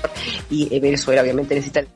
y Venezuela obviamente necesita.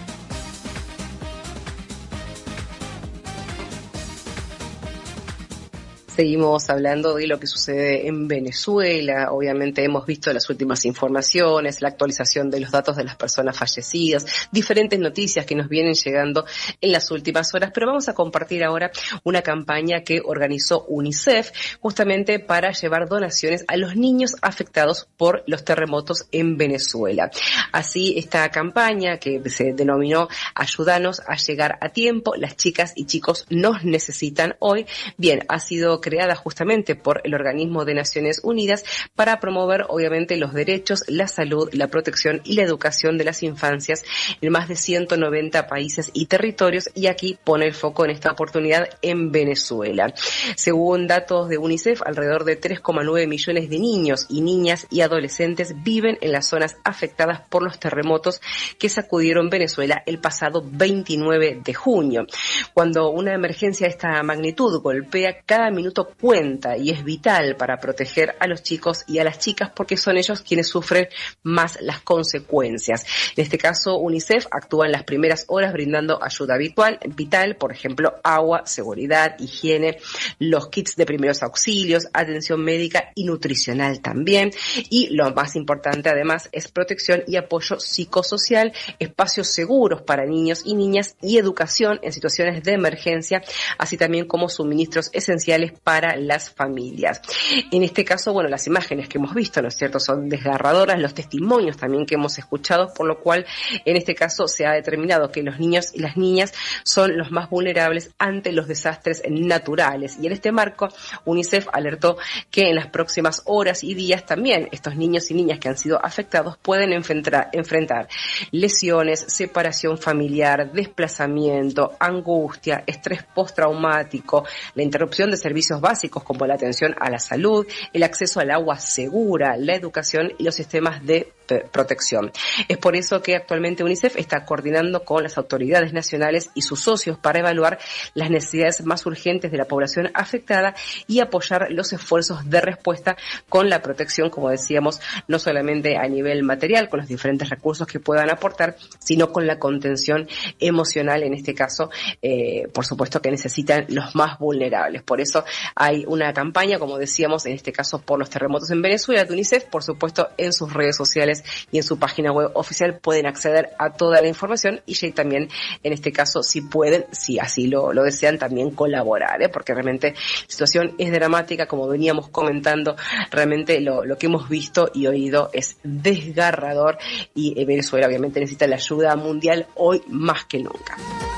Seguimos hablando de lo que sucede en Venezuela. Obviamente hemos visto las últimas informaciones, la actualización de los datos de las personas fallecidas, diferentes noticias que nos vienen llegando en las últimas horas, pero vamos a compartir ahora una campaña que organizó UNICEF justamente para llevar donaciones a los niños afectados por los terremotos en Venezuela. Así, esta campaña que se denominó Ayúdanos a llegar a tiempo, las chicas y chicos nos necesitan hoy, bien, ha sido creada justamente por el Organismo de Naciones Unidas para promover obviamente los derechos, la salud, la protección y la educación de las infancias en más de 190 países y territorios, y aquí pone el foco en esta oportunidad en Venezuela. Según datos de UNICEF, alrededor de 3,9 millones de niños y niñas y adolescentes viven en las zonas afectadas por los terremotos que sacudieron Venezuela el pasado 29 de junio. Cuando una emergencia de esta magnitud golpea, cada minuto cuenta y es vital para proteger a los chicos y a las chicas porque son ellos quienes sufren más las consecuencias. En este caso, UNICEF actúa en las primeras horas brindando ayuda vital, por ejemplo, agua, seguridad, higiene, los kits de primeros auxilios, atención médica y nutricional también. Y lo más importante además es protección y apoyo psicosocial, espacios seguros para niños y niñas y educación en situaciones de emergencia, así también como suministros esenciales para las familias. En este caso, bueno, las imágenes que hemos visto, ¿no es cierto?, son desgarradoras, los testimonios también que hemos escuchado, por lo cual en este caso se ha determinado que los niños y las niñas son los más vulnerables ante los desastres naturales. Y en este marco, UNICEF alertó que en las próximas horas y días también estos niños y niñas que han sido afectados pueden enfrentar lesiones, separación familiar, desplazamiento, angustia, estrés postraumático, la interrupción de servicios básicos como la atención a la salud, el acceso al agua segura, la educación y los sistemas de protección. Es por eso que actualmente UNICEF está coordinando con las autoridades nacionales y sus socios para evaluar las necesidades más urgentes de la población afectada y apoyar los esfuerzos de respuesta con la protección, como decíamos, no solamente a nivel material, con los diferentes recursos que puedan aportar, sino con la contención emocional, en este caso, por supuesto que necesitan los más vulnerables. Por eso hay una campaña, como decíamos, en este caso por los terremotos en Venezuela, de UNICEF, por supuesto, en sus redes sociales y en su página web oficial pueden acceder a toda la información y también, en este caso, si pueden, si así lo desean, también colaborar, porque realmente la situación es dramática, como veníamos comentando, realmente lo que hemos visto y oído es desgarrador y Venezuela obviamente necesita la ayuda mundial hoy más que nunca.